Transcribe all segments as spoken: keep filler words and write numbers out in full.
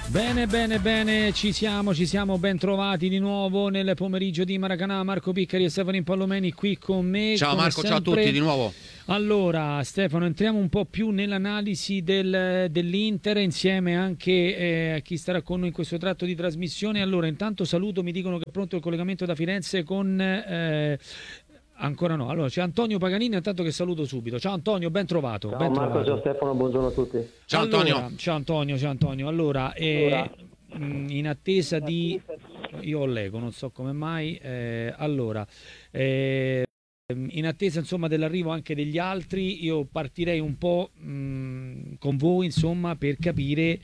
Bene, bene, bene, ci siamo, ci siamo ben trovati di nuovo nel pomeriggio di Maracanã. Marco Piccari e Stefano Impallomeni qui con me. Ciao Marco, sempre. Ciao a tutti di nuovo. Allora, Stefano, entriamo un po' più nell'analisi del, dell'Inter, insieme anche eh, a chi starà con noi in questo tratto di trasmissione. Allora, intanto saluto, mi dicono che è pronto il collegamento da Firenze con... Eh, ancora no, allora c'è Antonio Paganini, intanto che saluto subito. Ciao Antonio, ben trovato. Ciao ben Marco, trovato. ciao Stefano, buongiorno a tutti. Ciao Allora, Antonio. ciao Antonio, ciao Antonio. Allora, eh, in attesa di... Io leggo, non so come mai. Eh, allora, eh, in attesa insomma dell'arrivo anche degli altri, io partirei un po' mh, con voi insomma per capire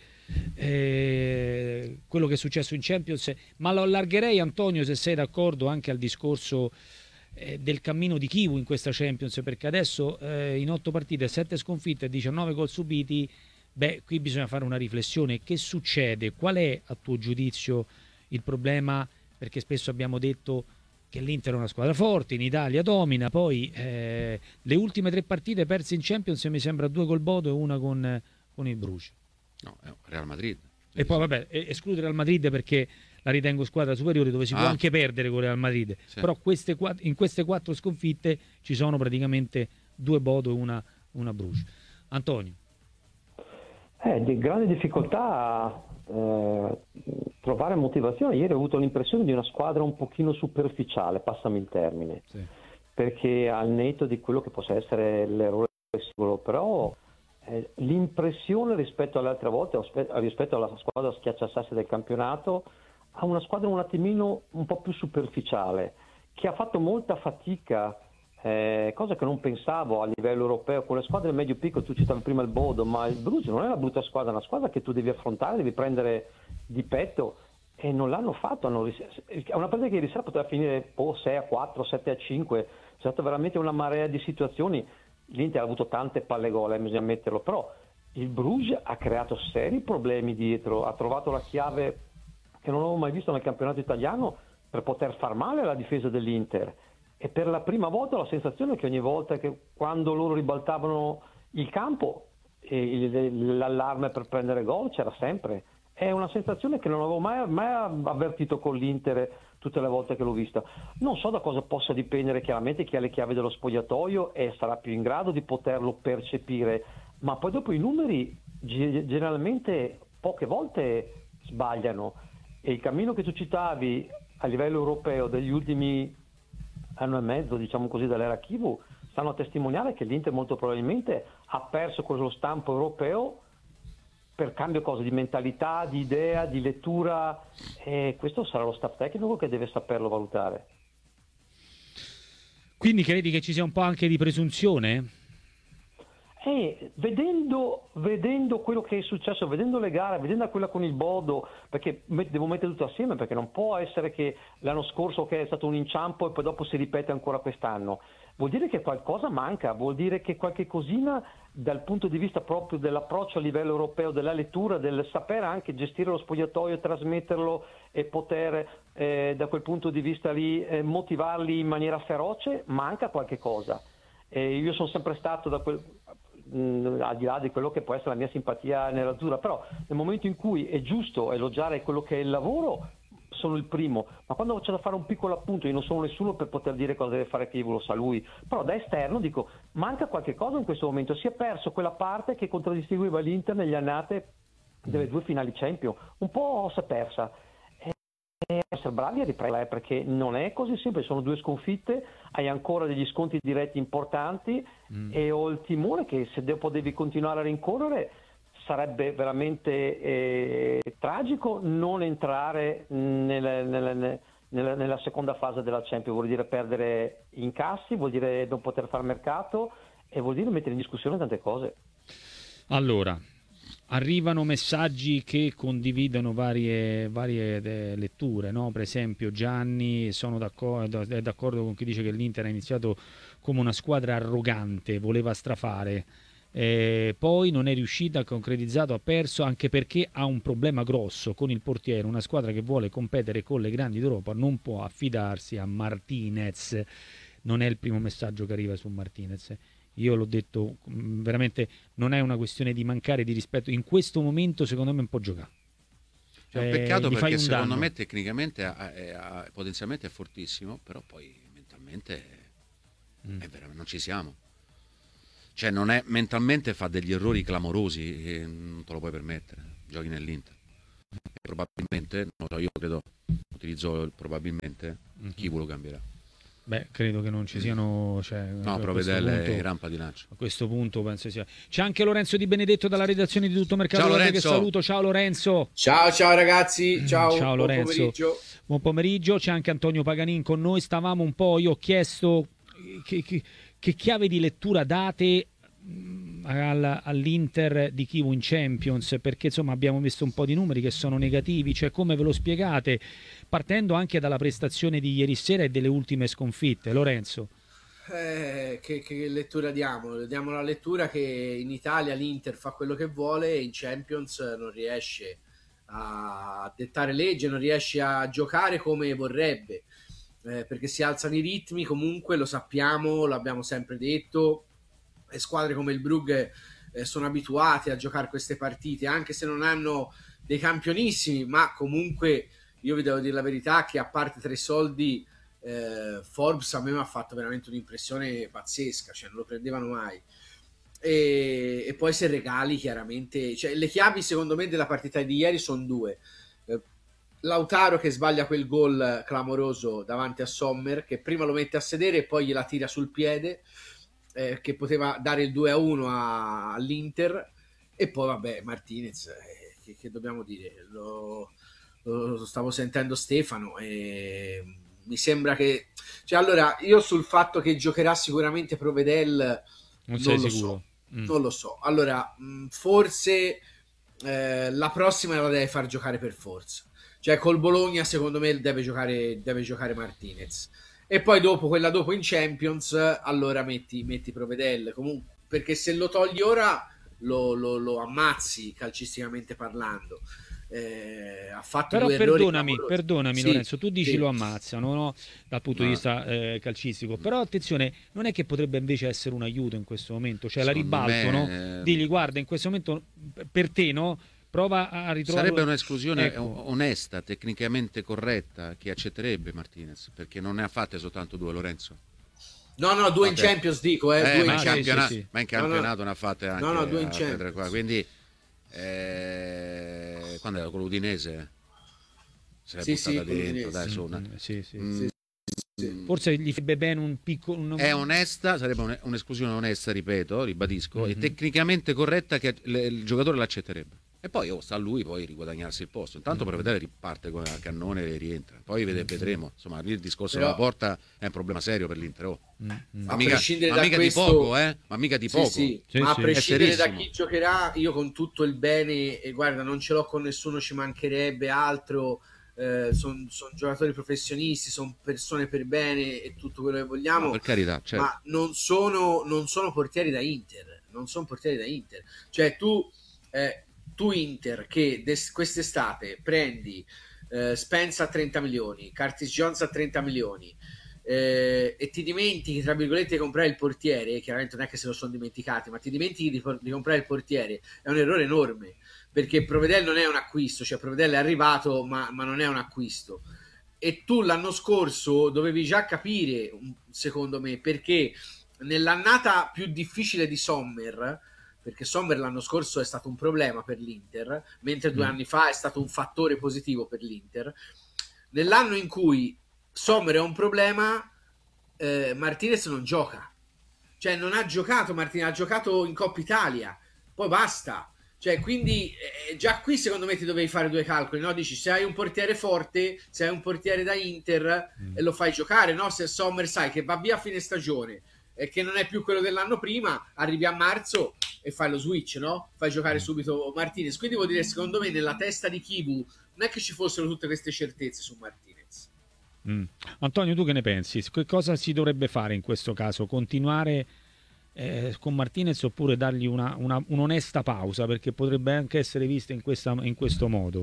eh, quello che è successo in Champions, ma lo allargherei, Antonio, se sei d'accordo, anche al discorso eh, del cammino di Kivu in questa Champions, perché adesso eh, in otto partite, sette sconfitte e diciannove gol subiti. Beh, qui bisogna fare una riflessione. Che succede? Qual è, a tuo giudizio, il problema? Perché spesso abbiamo detto che l'Inter è una squadra forte, in Italia domina, poi eh, le ultime tre partite perse in Champions mi sembra due col Bodo e una con, con il Bruges. No, è Real Madrid. E poi vabbè, escludere Real Madrid perché la ritengo squadra superiore, dove si ah. può anche perdere con Real Madrid, sì. Però queste, in queste quattro sconfitte ci sono praticamente due Bodo e una, una Bruges. Antonio. Eh, di grande difficoltà eh, trovare motivazione. Ieri ho avuto l'impressione di una squadra un pochino superficiale, passami il termine, sì. Perché al netto di quello che possa essere l'errore singolo, però eh, l'impressione rispetto alle altre volte, rispetto alla squadra schiacciasassi del campionato, ha una squadra un attimino un po' più superficiale, che ha fatto molta fatica. Eh, cosa che non pensavo a livello europeo con le squadre medio piccole. Tu citavi prima il Bodo, ma il Bruges non è una brutta squadra, è una squadra che tu devi affrontare, devi prendere di petto, e non l'hanno fatto. Hanno ris- è una partita che ieri sera poteva finire oh, sei a quattro, sette a cinque, c'è stata veramente una marea di situazioni. L'Inter ha avuto tante palle gol, eh, bisogna ammetterlo, però il Bruges ha creato seri problemi dietro, ha trovato la chiave che non avevo mai visto nel campionato italiano per poter far male alla difesa dell'Inter. E per la prima volta ho la sensazione che ogni volta che quando loro ribaltavano il campo eh, l'allarme per prendere gol c'era sempre. È una sensazione che non avevo mai, mai avvertito con l'Inter tutte le volte che l'ho vista. Non so da cosa possa dipendere, chiaramente chi ha le chiavi dello spogliatoio e sarà più in grado di poterlo percepire, ma poi dopo i numeri generalmente poche volte sbagliano, e il cammino che tu citavi a livello europeo degli ultimi anno e mezzo, diciamo così, dall'era Kivu, stanno a testimoniare che l'Inter molto probabilmente ha perso quello stampo europeo per cambio cosa, di mentalità, di idea, di lettura, e questo sarà lo staff tecnico che deve saperlo valutare. Quindi credi che ci sia un po' anche di presunzione? Eh, vedendo, vedendo quello che è successo, vedendo le gare, vedendo quella con il Bodo, perché devo mettere tutto assieme, perché non può essere che l'anno scorso che è stato un inciampo e poi dopo si ripete ancora quest'anno. Vuol dire che qualcosa manca, vuol dire che qualche cosina dal punto di vista proprio dell'approccio a livello europeo, della lettura, del sapere anche gestire lo spogliatoio, trasmetterlo e poter eh, da quel punto di vista lì eh, motivarli in maniera feroce, manca qualche cosa. Eh, io sono sempre stato da quel... al di là di quello che può essere la mia simpatia nell'azzurra, però nel momento in cui è giusto elogiare quello che è il lavoro sono il primo, ma quando c'è da fare un piccolo appunto, io non sono nessuno per poter dire cosa deve fare Kivu, lo sa lui, però da esterno dico manca qualche cosa in questo momento, si è perso quella parte che contraddistingueva l'Inter negli annate delle due finali Champions, un po' si è persa. Essere bravi a riprendere, perché non è così semplice, sono due sconfitte, hai ancora degli sconti diretti importanti mm. e ho il timore che se dopo devi continuare a rincorrere sarebbe veramente eh, tragico non entrare nelle, nelle, nella, nella seconda fase della Champions, vuol dire perdere incassi, vuol dire non poter fare mercato e vuol dire mettere in discussione tante cose. Allora, arrivano messaggi che condividono varie, varie de- letture, no? Per esempio Gianni sono d'accordo, è d'accordo con chi dice che l'Inter ha iniziato come una squadra arrogante, voleva strafare, eh, poi non è riuscita, ha concretizzato, ha perso, anche perché ha un problema grosso con il portiere. Una squadra che vuole competere con le grandi d'Europa non può affidarsi a Martinez. Non è il primo messaggio che arriva su Martinez. Io l'ho detto, veramente non è una questione di mancare di rispetto, in questo momento secondo me un po' giocare. È un Cioè, peccato gli fai perché un secondo danno. me tecnicamente è- è- è- potenzialmente è fortissimo, però poi mentalmente Mm. è vero, non ci siamo. Cioè non è, mentalmente fa degli errori clamorosi e non te lo puoi permettere. Giochi nell'Inter. E probabilmente, non lo so, io credo, utilizzo il probabilmente, Mhm. chi lo cambierà. Beh, credo che non ci siano, cioè, No, a questo Provedelle punto, e rampa di lancio. a questo punto penso sia. C'è anche Lorenzo Di Benedetto dalla redazione di Tutto Mercato Ciao Web, che Lorenzo. saluto. Ciao Lorenzo. Ciao ciao ragazzi, ciao, Ciao buon Lorenzo. pomeriggio. Buon pomeriggio. C'è anche Antonio Paganin con noi. Stavamo un po', io ho chiesto che, che- che chiave di lettura date mh, al- all'Inter di Kivu in Champions, perché insomma abbiamo visto un po' di numeri che sono negativi, cioè come ve lo spiegate, partendo anche dalla prestazione di ieri sera e delle ultime sconfitte, Lorenzo? Eh, che, che lettura diamo? Diamo la lettura che in Italia l'Inter fa quello che vuole e in Champions non riesce a dettare legge, non riesce a giocare come vorrebbe, eh, perché si alzano i ritmi, comunque lo sappiamo, l'abbiamo sempre detto, e squadre come il Brugge eh, sono abituate a giocare queste partite, anche se non hanno dei campionissimi, ma comunque io vi devo dire la verità che a parte tre soldi eh, Forbes a me mi ha fatto veramente un'impressione pazzesca, cioè non lo prendevano mai. E, e poi se regali chiaramente, cioè, le chiavi secondo me della partita di ieri sono due. Eh, Lautaro che sbaglia quel gol clamoroso davanti a Sommer, che prima lo mette a sedere e poi gliela tira sul piede, eh, che poteva dare il due a uno a- all'Inter. E poi vabbè Martinez, eh, che, che dobbiamo dire, lo, lo stavo sentendo Stefano e mi sembra che, cioè, allora io sul fatto che giocherà sicuramente Provedel Non sei non lo sicuro? so, Mm. non lo so. Allora, mh, forse eh, la prossima la deve far giocare per forza. Cioè, col Bologna, secondo me, deve giocare, deve giocare Martinez. E poi dopo, quella dopo in Champions, allora metti, metti Provedel. Comunque, perché se lo togli ora lo, lo, lo ammazzi calcisticamente parlando. Eh, ha fatto Però due errori perdonami, clamorosi. perdonami Sì, Lorenzo, tu dici sì. lo ammazzano, no? Dal punto di Ma vista eh, calcistico, però attenzione, non è che potrebbe invece essere un aiuto in questo momento, cioè la secondo ribalto, no? me Digli eh, guarda, in questo momento per te, no? Prova a ritrovarlo. sarebbe un'esclusione Ecco. onesta, tecnicamente corretta, che accetterebbe Martinez, perché non ne ha fatte soltanto due, Lorenzo. No, no, due in Ok. Champions dico, eh, Eh, due ma, in in Ah, sì, Champions. sì, campionato, sì. ma in No, no. campionato ne ha fatte anche No, no, due in altre tre, Champions. qua. Quindi eh, quando era con l'Udinese se l'è Sì, buttata sì, con dentro, l'Udinese. dai, su Mm, una- mm, sì, sì. Mm, Sì. Forse gli farebbe bene un piccolo. un- è onesta, sarebbe un- un'esclusione onesta, ripeto, ribadisco, Mhm. e tecnicamente corretta che le- il giocatore l'accetterebbe. E poi oh, sta a lui poi riguadagnarsi il posto. Intanto per vedere riparte con a cannone e rientra. Poi vede- vedremo. Insomma, lì il discorso Però- della porta è un problema serio per l'Inter. Oh. Mm, mm. Ma A mica, prescindere ma da mica questo- di poco, eh? Ma mica di Sì, poco. sì, Sì, ma a sì. prescindere È da serissimo. chi giocherà, io con tutto il bene, e guarda, non ce l'ho con nessuno, ci mancherebbe altro. Sono giocatori professionisti, sono persone per bene e tutto quello che vogliamo, No, per carità, certo. ma non sono, non sono portieri da Inter. Non sono portieri da Inter. Cioè, tu, eh, tu Inter, che des- quest'estate prendi eh, Spence a trenta milioni, Curtis Jones a trenta milioni. Eh, e ti dimentichi tra virgolette di comprare il portiere, chiaramente non è che se lo sono dimenticati, ma ti dimentichi di, di comprare il portiere, è un errore enorme, perché Provedel non è un acquisto, cioè Provedel è arrivato ma, ma non è un acquisto, e tu l'anno scorso dovevi già capire, secondo me, perché nell'annata più difficile di Sommer, perché Sommer l'anno scorso è stato un problema per l'Inter, mentre due Mm. anni fa è stato un fattore positivo per l'Inter, nell'anno in cui Sommer è un problema, eh, Martinez non gioca, cioè non ha giocato Martinez, ha giocato in Coppa Italia, poi basta. Cioè, quindi eh, già qui secondo me ti dovevi fare due calcoli, no? Dici, se hai un portiere forte, se hai un portiere da Inter Mm. e lo fai giocare, no? Se Sommer sai che va via a fine stagione e che non è più quello dell'anno prima, arrivi a marzo e fai lo switch, no? Fai giocare subito Martinez. Quindi vuol dire, secondo me, nella testa di Kivu non è che ci fossero tutte queste certezze su Martinez. Mm. Antonio, tu che ne pensi? Che cosa si dovrebbe fare in questo caso? Continuare eh, con Martinez oppure dargli una, una, un'onesta pausa? Perché potrebbe anche essere vista in, questa, in questo modo.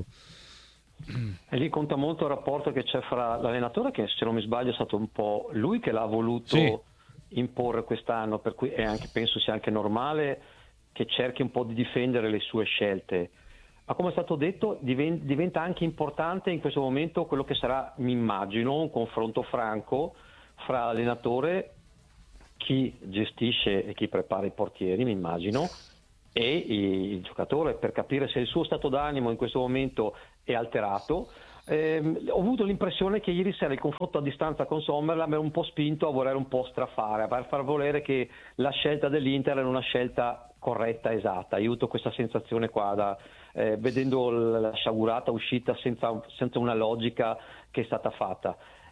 E lì conta molto il rapporto che c'è fra l'allenatore, che se non mi sbaglio è stato un po' lui che l'ha voluto Sì. imporre quest'anno, per cui è anche, penso sia anche normale che cerchi un po' di difendere le sue scelte. Ma come è stato detto, diven- diventa anche importante in questo momento quello che sarà, mi immagino, un confronto franco fra allenatore, chi gestisce e chi prepara i portieri, mi immagino, e il giocatore, per capire se il suo stato d'animo in questo momento è alterato. Eh, ho avuto l'impressione che ieri sera il confronto a distanza con Sommer mi ha un po' spinto a voler un po' strafare, a far volere che la scelta dell'Inter era una scelta corretta, esatta. Io ho avuto questa sensazione qua, da, eh, vedendo la sciagurata uscita senza, senza una logica che è stata fatta.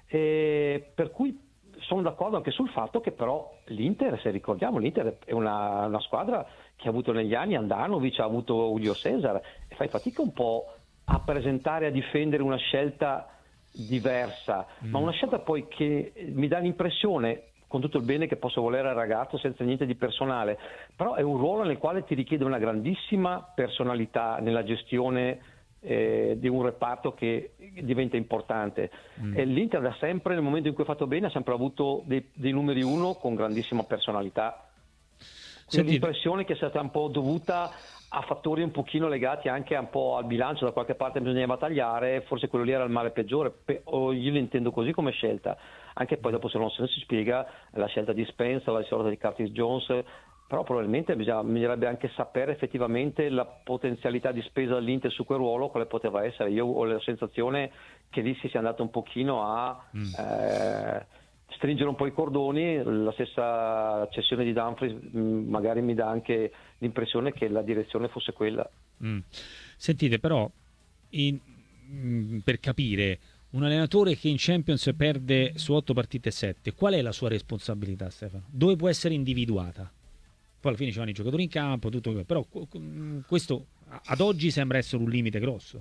Eh, per cui sono d'accordo anche sul fatto che però l'Inter, se ricordiamo, l'Inter è una, una squadra che ha avuto negli anni Andanovic, ha avuto Julio Cesar, e fai fatica un po' a presentare, a difendere una scelta diversa, mm. ma una scelta poi che mi dà l'impressione, con tutto il bene che posso volere al ragazzo senza niente di personale, però è un ruolo nel quale ti richiede una grandissima personalità nella gestione eh, di un reparto che diventa importante. Mm. E l'Inter da sempre, nel momento in cui ha fatto bene, ha sempre avuto dei, dei numeri uno con grandissima personalità. Quindi l'impressione che sia stata un po' dovuta a fattori un pochino legati anche un po' al bilancio, da qualche parte bisognava tagliare, forse quello lì era il male peggiore, o io lo intendo così come scelta, anche poi dopo se non se si spiega la scelta di Spence, la scelta di Curtis Jones, però probabilmente bisogna, bisognerebbe anche sapere effettivamente la potenzialità di spesa dell'Inter su quel ruolo, quale poteva essere. Io ho la sensazione che lì si sia andato un pochino a mm. eh, stringere un po' i cordoni. La stessa cessione di Dumfries mh, magari mi dà anche l'impressione che la direzione fosse quella. Mm. Sentite, però in, mh, per capire, un allenatore che in Champions perde su otto partite e sette, qual è la sua responsabilità, Stefano? Dove può essere individuata? Poi alla fine ci vanno i giocatori in campo, tutto, però questo ad oggi sembra essere un limite grosso.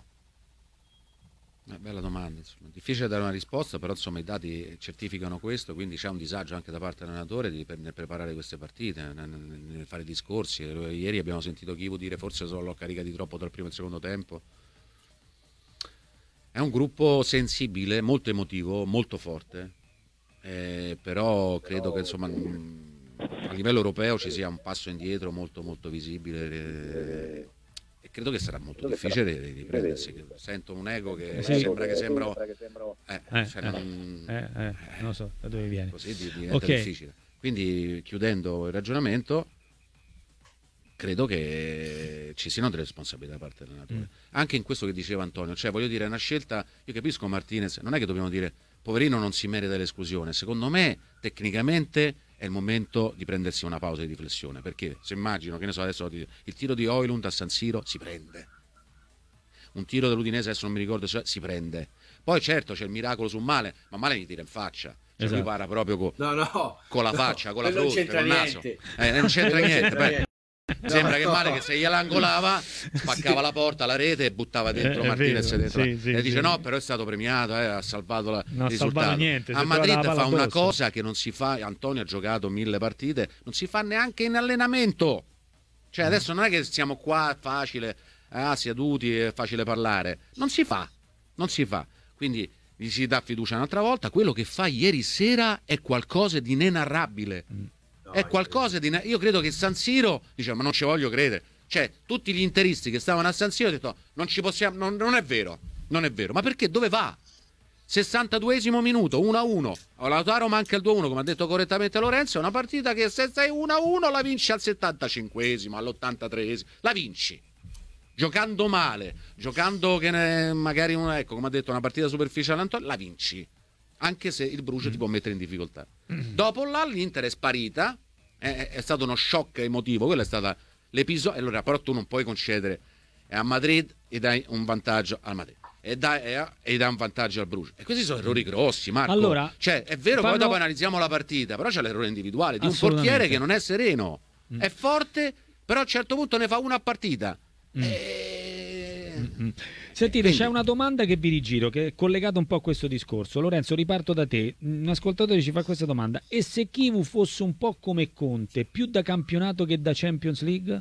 Una bella domanda, insomma. Difficile dare una risposta, però insomma i dati certificano questo, quindi c'è un disagio anche da parte dell'allenatore di, nel preparare queste partite, nel, nel fare discorsi. Ieri abbiamo sentito Chivu dire forse solo l'ho caricati troppo tra il primo e il secondo tempo. È un gruppo sensibile, molto emotivo, molto forte, eh, però credo che insomma a livello europeo ci sia un passo indietro molto molto visibile. Eh, E credo che sarà molto difficile riprendersi. Sento un ego che sì. sembra che sembra. Eh, eh, cioè eh, non... eh, eh, non so da dove viene. Così diventa okay. difficile. Quindi, chiudendo il ragionamento, credo che ci siano delle responsabilità da parte dell'allenatore. Mm. Anche in questo che diceva Antonio, cioè voglio dire, è una scelta. Io capisco Martinez, non è che dobbiamo dire poverino non si merita l'esclusione. Secondo me, tecnicamente, è il momento di prendersi una pausa di riflessione, perché se immagino che ne so adesso il tiro di Højlund a San Siro si prende, un tiro dell'Udinese adesso non mi ricordo se si prende, poi certo c'è il miracolo su Male, ma Male gli tira in faccia, cioè esatto. Lui para proprio co, no, no, con la no, faccia, con la fronte, col naso, eh, non c'entra non niente, c'entra niente. No, sembra che Male che se gliel'angolava spaccava la porta, la rete e buttava dentro eh, Martinez vero, dentro sì, sì, e dice sì. No, però è stato premiato, eh, ha salvato la, non il risultato niente, a Madrid fa una cosa che non si fa. Antonio ha giocato mille partite, non si fa neanche in allenamento, cioè adesso non è che siamo qua facile, ah, seduti, è facile parlare, non si fa non si fa, quindi gli si dà fiducia un'altra volta. Quello che fa ieri sera è qualcosa di inenarrabile. mm. È qualcosa di. Io credo che San Siro dice, ma non ci voglio credere. Cioè, tutti gli interisti che stavano a San Siro hanno detto: non ci possiamo. Non, non è vero, non è vero. Ma perché? Dove va? sessantaduesimo minuto, uno a uno. Lautaro manca il due a uno, come ha detto correttamente Lorenzo. È una partita che se sei uno a uno la vinci al settantacinquesimo, all'ottantatreesimo. La vinci. Giocando male, giocando che ne, magari, una, ecco, come ha detto, una partita superficiale Antonio, la vinci. Anche se il Bruges mm. ti può mettere in difficoltà. Mm. Dopo là l'Inter è sparita, è, è stato uno shock emotivo, quello è stato l'episodio. Allora, però tu non puoi concedere a Madrid e dai un vantaggio al Madrid e dai, e, e dai un vantaggio al Bruges. E questi sono errori grossi, Marco. Allora, cioè, è vero, fanno... poi dopo analizziamo la partita, però c'è l'errore individuale di un portiere che non è sereno, mm. è forte, però a un certo punto ne fa una a partita. Mm. E... Mm-hmm. Sentite, quindi... c'è una domanda che vi rigiro, che è collegata un po' a questo discorso. Lorenzo, riparto da te. Un ascoltatore ci fa questa domanda: e se Chivu fosse un po' come Conte, più da campionato che da Champions League?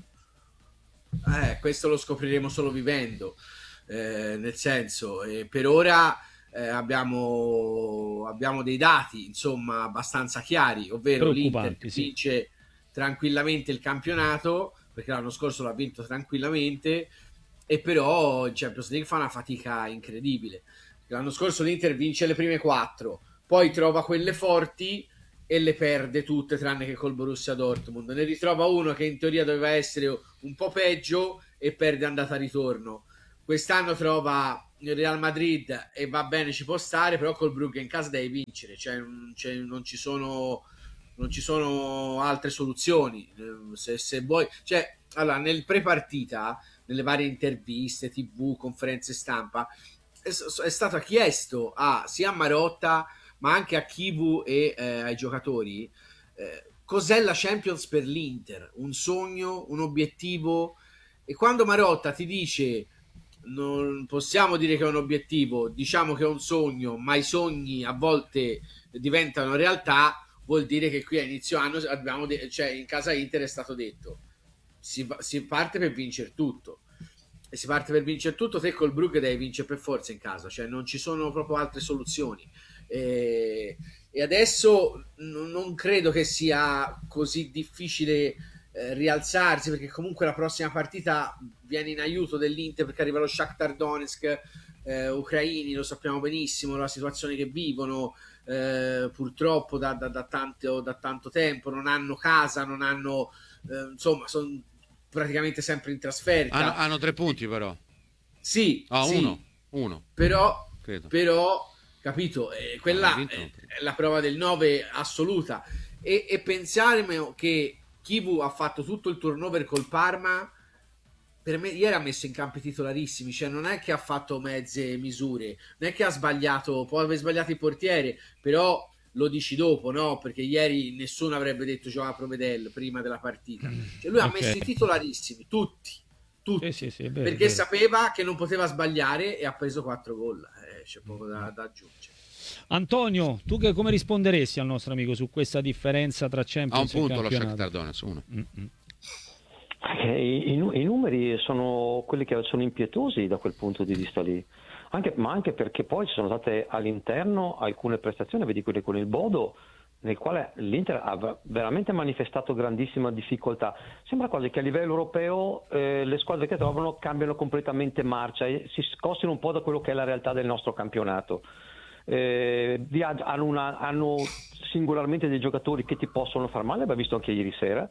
Eh, questo lo scopriremo solo vivendo, eh, nel senso, eh, per ora eh, abbiamo, abbiamo dei dati insomma abbastanza chiari, ovvero l'Inter che sì. vince tranquillamente il campionato, perché l'anno scorso l'ha vinto tranquillamente, e però in Champions League fa una fatica incredibile. L'anno scorso l'Inter vince le prime quattro, poi trova quelle forti e le perde tutte tranne che col Borussia Dortmund. Ne ritrova uno che in teoria doveva essere un po' peggio e perde andata ritorno. Quest'anno trova il Real Madrid e va bene, ci può stare, però col Brugge in casa devi vincere, cioè non, cioè, non ci sono non ci sono altre soluzioni. Se, se vuoi, cioè, allora, nel pre-partita, nelle varie interviste, tivù, conferenze stampa, è, è stato chiesto a, sia a Marotta ma anche a Chivu e eh, ai giocatori eh, cos'è la Champions per l'Inter, un sogno, un obiettivo. E quando Marotta ti dice non possiamo dire che è un obiettivo, diciamo che è un sogno, ma i sogni a volte diventano realtà, vuol dire che qui a inizio anno abbiamo de- cioè in casa Inter è stato detto si, va- si parte per vincere tutto, e si parte per vincere tutto. Te col Brugge devi vincere per forza in casa, cioè non ci sono proprio altre soluzioni. E, e adesso n- non credo che sia così difficile eh, rialzarsi, perché comunque la prossima partita viene in aiuto dell'Inter perché arriva lo Shakhtar Donetsk, eh, ucraini, lo sappiamo benissimo la situazione che vivono, eh, purtroppo da, da, da, tanto, da tanto tempo, non hanno casa, non hanno eh, insomma sono praticamente sempre in trasferta. Hanno, hanno tre punti però. Sì, Ah, sì, uno, uno. però, Credo. però capito, eh, quella vinto, è, è la prova del nove assoluta. E, e pensare che Chivu ha fatto tutto il turnover col Parma, per me ieri ha messo in campo i titolarissimi, cioè non è che ha fatto mezze misure, non è che ha sbagliato, può aver sbagliato il portiere, però lo dici dopo, no? Perché ieri nessuno avrebbe detto Joao Provedel prima della partita, cioè lui ha Ok. messo i titolarissimi, tutti, tutti, Sì, sì, sì, è vero, perché è vero. sapeva che non poteva sbagliare e ha preso quattro gol, eh, c'è poco da, da aggiungere. Antonio, tu che come risponderesti al nostro amico su questa differenza tra Ha un Champions e punto lo campionato? Shakhtar Donetsk, uno. Mm-mm. Eh, I, i- i numeri sono quelli che sono impietosi da quel punto di vista lì, anche- ma anche perché poi ci sono state all'interno alcune prestazioni, vedi quelle con il Bodo, nel quale l'Inter ha v- veramente manifestato grandissima difficoltà. Sembra quasi che a livello europeo eh, le squadre che trovano cambiano completamente marcia e si scostino un po' da quello che è la realtà del nostro campionato. Eh, viaggi- hanno, una- hanno singolarmente dei giocatori che ti possono far male, abbiamo visto anche ieri sera,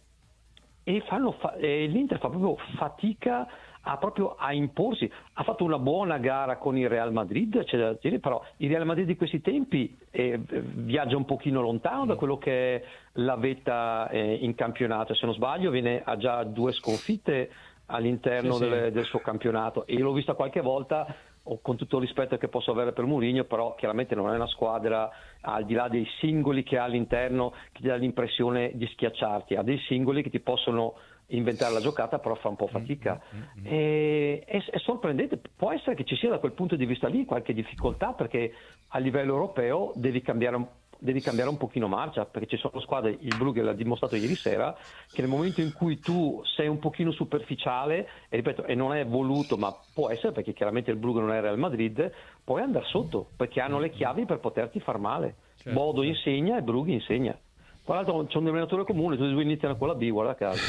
e, fanno fa- e l'Inter fa proprio fatica a, proprio a imporsi. Ha fatto una buona gara con il Real Madrid, c'è da dire, però il Real Madrid di questi tempi eh, viaggia un pochino lontano da quello che è la vetta eh, in campionato, se non sbaglio viene, ha già due sconfitte all'interno Sì, sì. del, del suo campionato, e io l'ho vista qualche volta, o con tutto il rispetto che posso avere per Mourinho, però chiaramente non è una squadra, al di là dei singoli che ha all'interno, che ti dà l'impressione di schiacciarti, ha dei singoli che ti possono inventare la giocata, però fa un po' fatica. E, è, è sorprendente, può essere che ci sia da quel punto di vista lì qualche difficoltà, perché a livello europeo devi cambiare un devi cambiare un pochino marcia, perché ci sono squadre, il Brugge l'ha dimostrato ieri sera, che nel momento in cui tu sei un pochino superficiale, e ripeto, e non è voluto, ma può essere perché chiaramente il Brugge non è Real Madrid, puoi andare sotto, perché hanno le chiavi per poterti far male. Certo, Bodo certo. insegna e Brugge insegna. Tra l'altro c'è un denominatore comune, tutti e due iniziano con la B, guarda caso.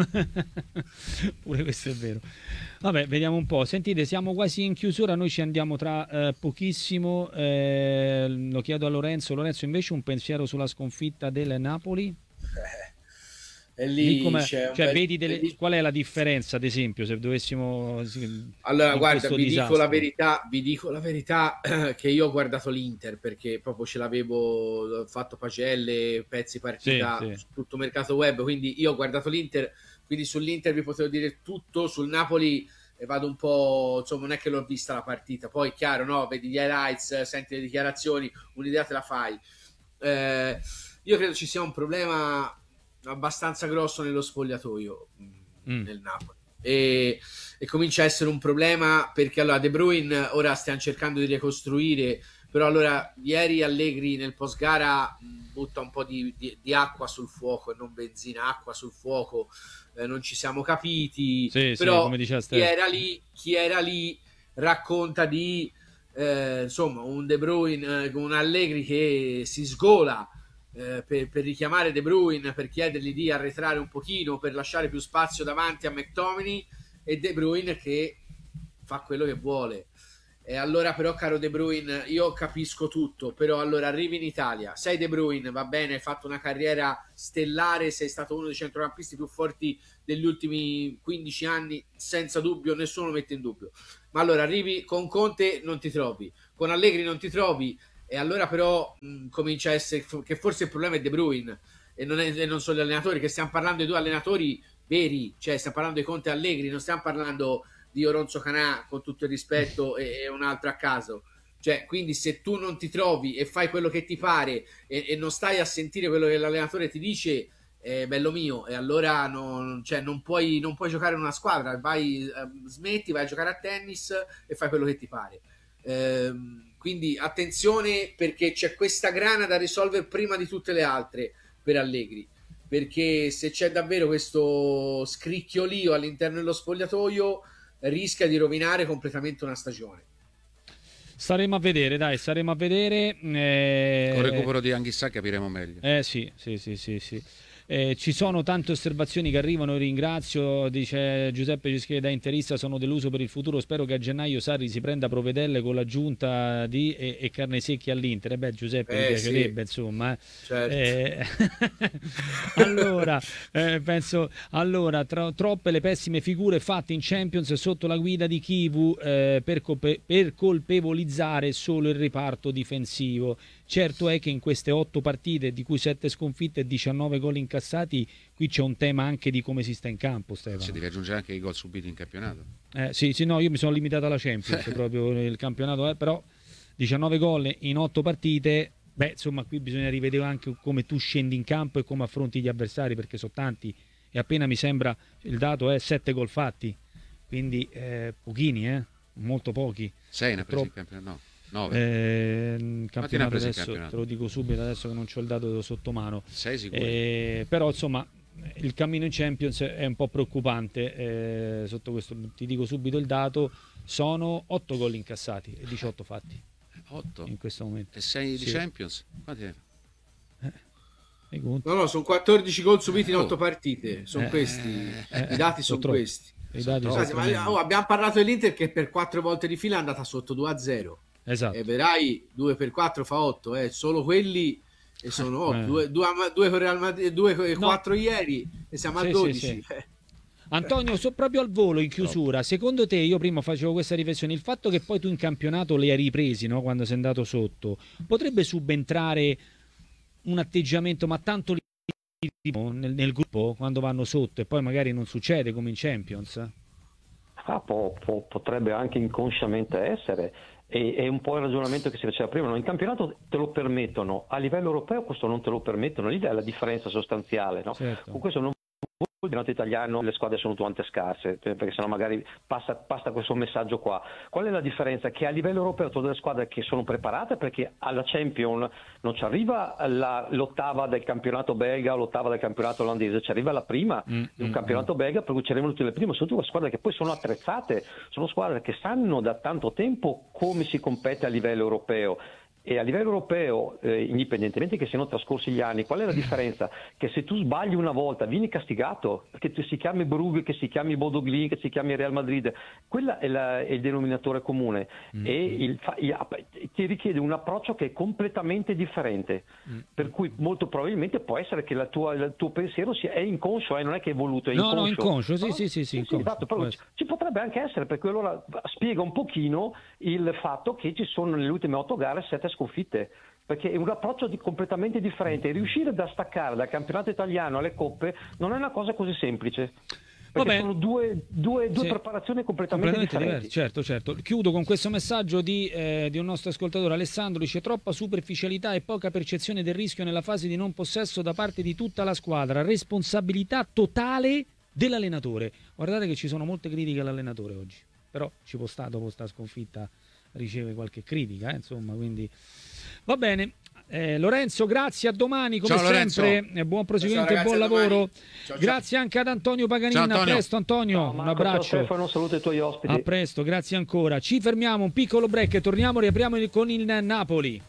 Pure questo è vero. Vabbè, vediamo un po'. Sentite, siamo quasi in chiusura, noi ci andiamo tra eh, pochissimo. Eh, lo chiedo a Lorenzo. Lorenzo, invece un pensiero sulla sconfitta del Napoli? E Lì lì come- c'è un cioè, bel- vedi delle- lì- qual è la differenza, ad esempio, se dovessimo sì, Allora, in guarda, questo vi dico disastro? la verità, vi dico la verità che io ho guardato l'Inter perché proprio ce l'avevo fatto pagelle, pezzi partita Sì, sì. su tutto mercato web, quindi io ho guardato l'Inter, quindi sull'Inter vi potevo dire tutto, sul Napoli e vado un po', insomma, non è che l'ho vista la partita, poi chiaro, no, vedi gli highlights, senti le dichiarazioni, un'idea te la fai. Eh, io credo ci sia un problema abbastanza grosso nello spogliatoio mh, Mm. nel Napoli. E, e comincia a essere un problema perché allora De Bruyne ora stiamo cercando di ricostruire, però allora ieri Allegri nel post gara mh, butta un po' di, di, di acqua sul fuoco e non benzina, acqua sul fuoco, eh, non ci siamo capiti, Sì, sì, però come diceva chi Stefano. era lì, chi era lì racconta di eh, insomma un De Bruyne eh, con un Allegri che si sgola eh, per, per richiamare De Bruyne, per chiedergli di arretrare un pochino, per lasciare più spazio davanti a McTominay, e De Bruyne che fa quello che vuole. E allora però, caro De Bruyne, io capisco tutto, però allora arrivi in Italia, sei De Bruyne, va bene, hai fatto una carriera stellare, sei stato uno dei centrocampisti più forti degli ultimi quindici anni, senza dubbio, nessuno lo mette in dubbio. Ma allora arrivi con Conte, non ti trovi, con Allegri non ti trovi, e allora però mh, comincia a essere che forse il problema è De Bruyne e non, è, e non sono gli allenatori, che stiamo parlando di due allenatori veri, cioè stiamo parlando di Conte e Allegri, non stiamo parlando di Oronzo Canà, con tutto il rispetto, e, e un altro a caso. Cioè, quindi se tu non ti trovi e fai quello che ti pare e, e non stai a sentire quello che l'allenatore ti dice, eh, bello mio, e allora non, cioè, non, puoi, non puoi giocare in una squadra, vai, eh, smetti, vai a giocare a tennis e fai quello che ti pare. Eh, quindi attenzione, perché c'è questa grana da risolvere prima di tutte le altre per Allegri, perché se c'è davvero questo scricchiolio all'interno dello spogliatoio rischia di rovinare completamente una stagione. Staremo a vedere, dai, staremo a vedere. Eh... Con il recupero di Anghissà capiremo meglio. Eh sì, sì, sì, sì, sì. Eh, ci sono tante osservazioni che arrivano, ringrazio, dice Giuseppe Cischieri da interista, sono deluso per il futuro, spero che a gennaio Sarri si prenda provvedelle con l'aggiunta di e, e carne secchi all'Inter. Eh beh, Giuseppe, eh, mi piacerebbe, sì. insomma. Certo. Eh, allora, eh, penso, allora tra, troppe le pessime figure fatte in Champions sotto la guida di Kivu eh, per, colpe, per colpevolizzare solo il reparto difensivo. Certo è che in queste otto partite, di cui sette sconfitte e diciannove gol incassati, qui c'è un tema anche di come si sta in campo, Stefano. Si devi aggiungere anche i gol subiti in campionato. Eh, sì, sì, no, io mi sono limitato alla Champions, proprio il campionato, eh, però diciannove gol in otto partite, beh, insomma, qui bisogna rivedere anche come tu scendi in campo e come affronti gli avversari, perché sono tanti, e appena mi sembra, il dato è sette gol fatti, quindi eh, pochini, eh, molto pochi. sei ne ha presi in campionato? No. Eh, campionato adesso, campionato? te lo dico subito adesso che non c'ho il dato sotto mano. sei sicuro? Eh, però insomma il cammino in Champions è un po' preoccupante, eh, sotto questo ti dico subito il dato, sono otto gol incassati e diciotto fatti. otto? In questo momento. E sei sì. di Champions? Quanti è? Eh, no, no, sono quattordici gol subiti in oh. otto partite, sono eh, questi, eh, i dati sono troppo. questi. I dati sono sono ma, oh, abbiamo parlato dell'Inter che per quattro volte di fila è andata sotto due a zero. Esatto. E vedrai due per quattro fa otto, eh. Solo quelli e sono otto, eh. due con Real Madrid, due con no. quattro ieri e siamo sì, a dodici. Sì, sì. Antonio, so proprio al volo in chiusura, secondo te, io prima facevo questa riflessione, il fatto che poi tu in campionato li hai ripresi, no, quando sei andato sotto, potrebbe subentrare un atteggiamento ma tanto nel, nel gruppo quando vanno sotto e poi magari non succede come in Champions? Ah, può, può, potrebbe anche inconsciamente essere. E, è un po' il ragionamento che si faceva prima, no? In campionato te lo permettono, a livello europeo questo non te lo permettono, lì è la differenza sostanziale, no? Certo. Con questo non il campionato italiano le squadre sono tutte scarse, perché sennò magari passa, passa questo messaggio qua. Qual è la differenza? Che a livello europeo sono delle squadre che sono preparate, perché alla Champions non ci arriva la, l'ottava del campionato belga o l'ottava del campionato olandese, ci arriva la prima mm, di un mm, campionato mm. belga, per cui ci arrivano tutte le prime, sono tutte squadre che poi sono attrezzate, sono squadre che sanno da tanto tempo come si compete a livello europeo. E a livello europeo, eh, indipendentemente che siano trascorsi gli anni, qual è la differenza? Che se tu sbagli una volta vieni castigato, perché tu si chiami Brugge, che si chiami Bodo Glimt, che si chiami Real Madrid, quello è, la, è il denominatore comune mm-hmm. e il, ti richiede un approccio che è completamente differente, mm-hmm. per cui molto probabilmente può essere che la tua, il tuo pensiero sia, è inconscio, eh, non è che è voluto, è inconscio. No, no, inconscio, sì, no? sì, sì, sì, sì, sì esatto, però ci, ci potrebbe anche essere, perché allora spiega un pochino il fatto che ci sono nelle ultime otto gare sette sconfitte, perché è un approccio di completamente differente. Riuscire da staccare dal campionato italiano alle coppe non è una cosa così semplice, perché Vabbè. sono due, due, due sì. preparazioni completamente, completamente differenti. Diversi. Certo, certo. Chiudo con questo messaggio di, eh, di un nostro ascoltatore, Alessandro, dice: troppa superficialità e poca percezione del rischio nella fase di non possesso da parte di tutta la squadra, responsabilità totale dell'allenatore. Guardate che ci sono molte critiche all'allenatore oggi, però ci può stare, dopo sta sconfitta riceve qualche critica, eh, insomma, quindi va bene. Eh, Lorenzo, grazie, a domani come ciao, sempre, eh, buon proseguimento e buon lavoro. Ciao, grazie ciao. Anche ad Antonio Paganini. Ciao, Antonio. A presto Antonio, ciao, Marco, un abbraccio. Ciao Stefano, saluto i tuoi ospiti. A presto, grazie ancora. Ci fermiamo, un piccolo break e torniamo, riapriamo con il Napoli.